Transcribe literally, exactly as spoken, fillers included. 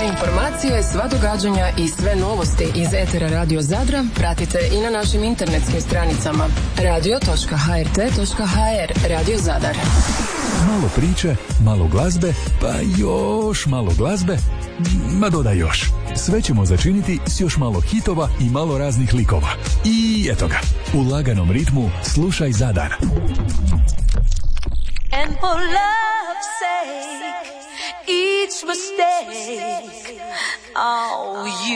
Sve informacije, sva događanja i sve novosti iz etera Radio Zadra pratite i na našim internetskim stranicama radio točka ha er te točka ha er. Radio Zadar. Malo priče, malo glazbe, pa još malo glazbe, ma dodaj još. Sve ćemo začiniti s još malo hitova i malo raznih likova. I eto ga, u laganom ritmu slušaj Zadar. And for love's sake, each mistake, oh, you